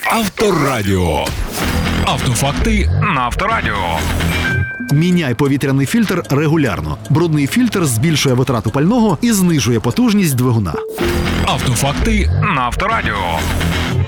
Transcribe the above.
Авторадіо. Автофакти на Авторадіо. Міняй повітряний фільтр регулярно. Брудний фільтр збільшує витрату пального і знижує потужність двигуна. Автофакти на Авторадіо.